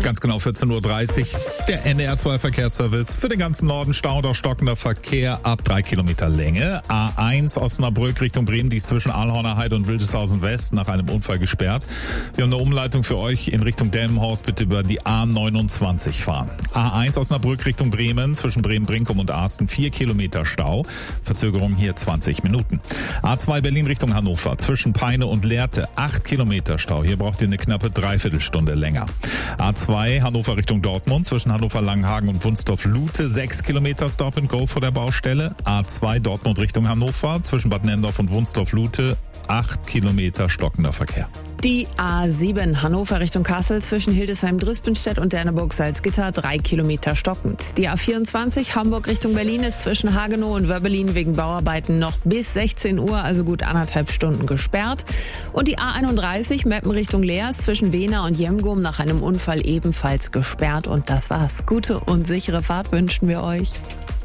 Ganz genau 14.30 Uhr. Der NDR2 Verkehrsservice für den ganzen Norden. Stau oder stockender Verkehr ab 3 Kilometer Länge. A1 Osnabrück Richtung Bremen, die ist zwischen Alhorner Heide und Wildeshausen West nach einem Unfall gesperrt. Wir haben eine Umleitung für euch in Richtung Delmenhorst. Bitte über die A29 fahren. A1 Osnabrück Richtung Bremen, zwischen Bremen-Brinkum und Arsten 4 Kilometer Stau. Verzögerung hier 20 Minuten. A2 Berlin Richtung Hannover, zwischen Peine und Lehrte 8 Kilometer Stau. Hier braucht ihr eine knappe Dreiviertelstunde länger. A2 Hannover Richtung Dortmund, zwischen Hannover-Langenhagen und Wunstorf-Lute 6 Kilometer Stop and Go vor der Baustelle. A2 Dortmund Richtung Hannover, zwischen Bad Nenndorf und Wunstorf-Lute 8 Kilometer stockender Verkehr. Die A7 Hannover Richtung Kassel zwischen Hildesheim-Drispenstedt und Derneburg-Salzgitter 3 Kilometer stockend. Die A24 Hamburg Richtung Berlin ist zwischen Hagenow und Wörbelin wegen Bauarbeiten noch bis 16 Uhr, also gut 1,5 Stunden gesperrt. Und die A31 Meppen Richtung Leers zwischen Wehna und Jemgum nach einem Unfall ebenfalls gesperrt. Und das war's. Gute und sichere Fahrt wünschen wir euch.